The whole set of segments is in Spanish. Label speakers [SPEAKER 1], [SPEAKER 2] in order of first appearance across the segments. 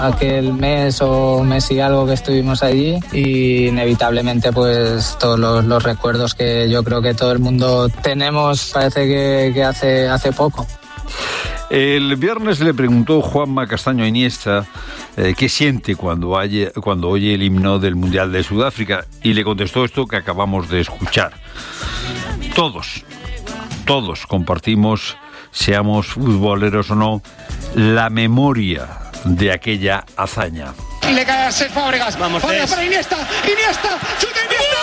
[SPEAKER 1] aquel mes o mes y algo que estuvimos allí, y inevitablemente pues todos los recuerdos que yo creo que todo el mundo tenemos, parece que hace poco.
[SPEAKER 2] El viernes le preguntó Juanma Castaño a Iniesta qué siente cuando oye el himno del Mundial de Sudáfrica, y le contestó esto que acabamos de escuchar. Todos compartimos, seamos futboleros o no, la memoria de aquella hazaña.
[SPEAKER 3] Y le cae a Cesc Fábregas. Vamos, para Iniesta, ¡chuta Iniesta!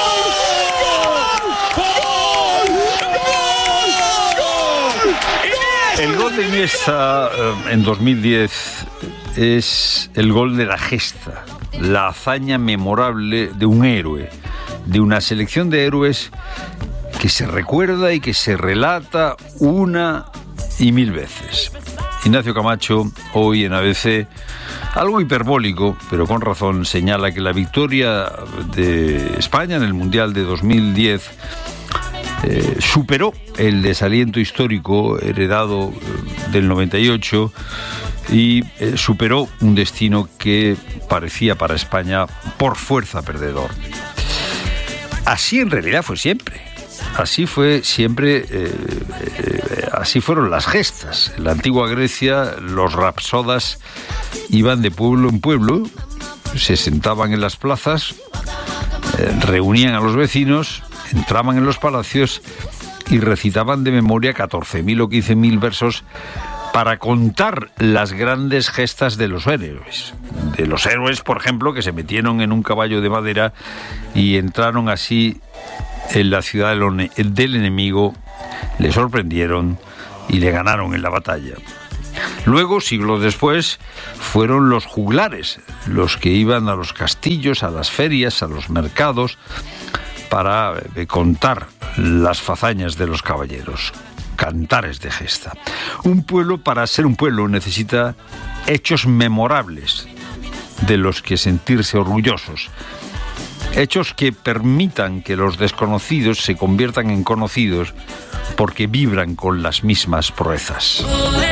[SPEAKER 2] El gol de Iniesta en 2010 es el gol de la gesta, la hazaña memorable de un héroe, de una selección de héroes que se recuerda y que se relata una y mil veces. Ignacio Camacho, hoy en ABC, algo hiperbólico, pero con razón, señala que la victoria de España en el Mundial de 2010 superó el desaliento histórico heredado del 98 y superó un destino que parecía para España por fuerza perdedor. Así en realidad fue siempre. Así fue siempre, así fueron las gestas. En la antigua Grecia, los rapsodas iban de pueblo en pueblo, se sentaban en las plazas, reunían a los vecinos, entraban en los palacios y recitaban de memoria 14.000 o 15.000 versos para contar las grandes gestas de los héroes. De los héroes, por ejemplo, que se metieron en un caballo de madera y entraron así en la ciudad del enemigo, le sorprendieron y le ganaron en la batalla. Luego, siglos después, fueron los juglares los que iban a los castillos, a las ferias, a los mercados, para contar las fazañas de los caballeros, cantares de gesta. Un pueblo, para ser un pueblo, necesita hechos memorables de los que sentirse orgullosos. Hechos que permitan que los desconocidos se conviertan en conocidos porque vibran con las mismas proezas.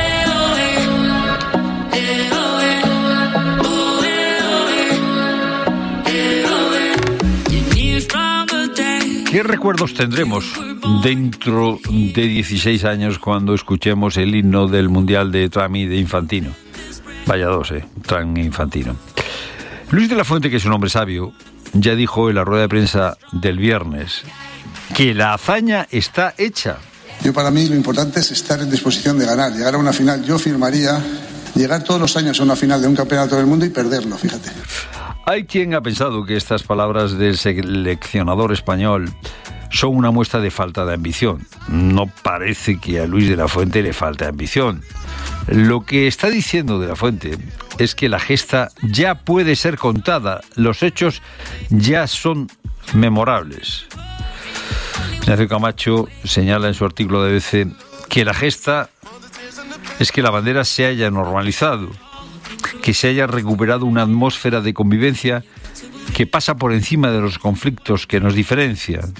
[SPEAKER 2] ¿Qué recuerdos tendremos dentro de 16 años cuando escuchemos el himno del Mundial de Trump y de Infantino? Vaya dos, Trump e Infantino. Luis de la Fuente, que es un hombre sabio, ya dijo en la rueda de prensa del viernes que la hazaña está hecha.
[SPEAKER 4] Para mí lo importante es estar en disposición de ganar, llegar a una final. Yo firmaría llegar todos los años a una final de un campeonato del mundo y perderlo, fíjate.
[SPEAKER 2] Hay quien ha pensado que estas palabras del seleccionador español son una muestra de falta de ambición. No parece que a Luis de la Fuente le falte ambición. Lo que está diciendo de la Fuente es que la gesta ya puede ser contada, los hechos ya son memorables. Ignacio Camacho señala en su artículo de ABC que la gesta es que la bandera se haya normalizado, que se haya recuperado una atmósfera de convivencia que pasa por encima de los conflictos que nos diferencian.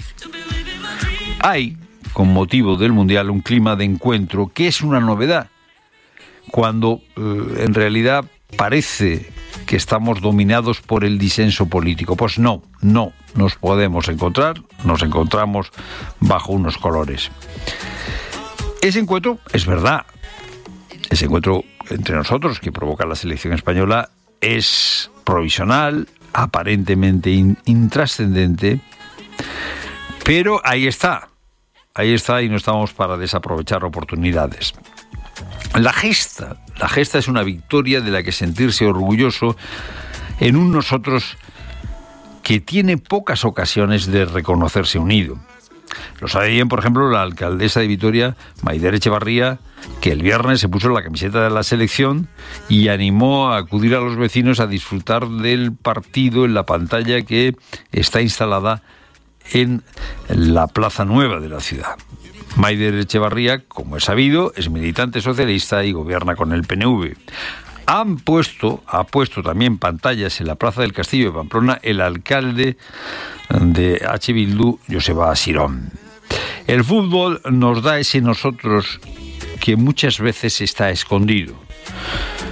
[SPEAKER 2] Hay, con motivo del Mundial, un clima de encuentro que es una novedad, cuando en realidad parece que estamos dominados por el disenso político. Pues no nos podemos encontrar, nos encontramos bajo unos colores. Ese encuentro es verdad. Ese encuentro entre nosotros que provoca la selección española es provisional, aparentemente intrascendente, pero ahí está y no estamos para desaprovechar oportunidades. La gesta es una victoria de la que sentirse orgulloso en un nosotros que tiene pocas ocasiones de reconocerse unido. Lo sabe bien, por ejemplo, la alcaldesa de Vitoria, Maider Echevarría, que el viernes se puso la camiseta de la selección y animó a acudir a los vecinos a disfrutar del partido en la pantalla que está instalada en la Plaza Nueva de la ciudad. Maider Echevarría, como es sabido, es militante socialista y gobierna con el PNV. Ha puesto también pantallas en la Plaza del Castillo de Pamplona el alcalde de H. Bildu, Joseba Sirón. El fútbol nos da ese nosotros que muchas veces está escondido.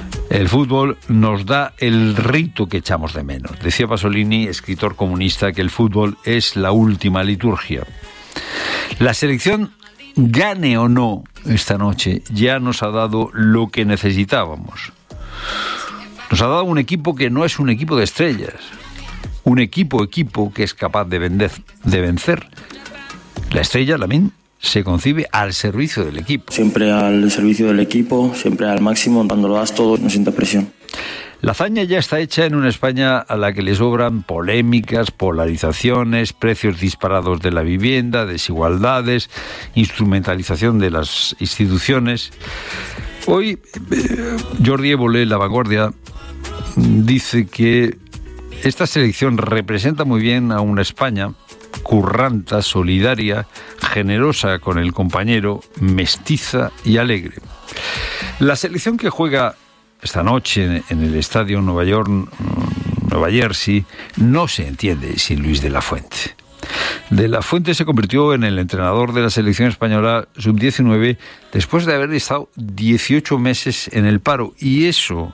[SPEAKER 2] El fútbol nos da el rito que echamos de menos. Decía Pasolini, escritor comunista, que el fútbol es la última liturgia. La selección, gane o no esta noche, ya nos ha dado lo que necesitábamos. Nos ha dado un equipo que no es un equipo de estrellas, un equipo que es capaz de vencer. La estrella, Lamine, se concibe al servicio del equipo.
[SPEAKER 5] Siempre al servicio del equipo, siempre al máximo, cuando lo das todo, no sientas presión.
[SPEAKER 2] La hazaña ya está hecha en una España a la que le sobran polémicas, polarizaciones, precios disparados de la vivienda, desigualdades, instrumentalización de las instituciones. Hoy, Jordi Évole, La Vanguardia, dice que esta selección representa muy bien a una España curranta, solidaria, generosa con el compañero, mestiza y alegre. La selección que juega esta noche en el estadio Nueva Jersey, no se entiende sin Luis de la Fuente. De la Fuente se convirtió en el entrenador de la selección española sub-19 después de haber estado 18 meses en el paro, y eso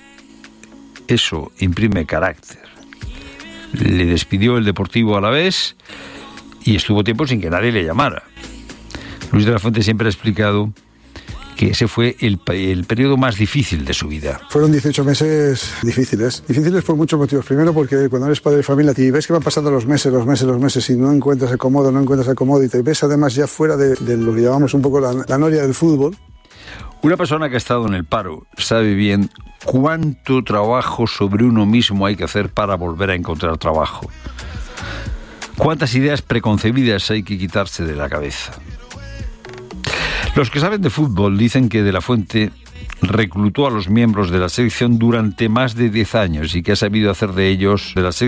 [SPEAKER 2] imprime carácter. Le despidió el Deportivo Alavés y estuvo tiempo sin que nadie le llamara. Luis de la Fuente siempre ha explicado que ese fue el periodo más difícil de su vida.
[SPEAKER 6] Fueron 18 meses difíciles por muchos motivos. Primero, porque cuando eres padre de familia y ves que van pasando los meses y no encuentras el cómodo y te ves además ya fuera de lo que llamamos un poco la noria del fútbol.
[SPEAKER 2] Una persona que ha estado en el paro sabe bien cuánto trabajo sobre uno mismo hay que hacer para volver a encontrar trabajo. Cuántas ideas preconcebidas hay que quitarse de la cabeza. Los que saben de fútbol dicen que de la Fuente reclutó a los miembros de la selección durante más de 10 años y que ha sabido hacer de ellos, de la selección,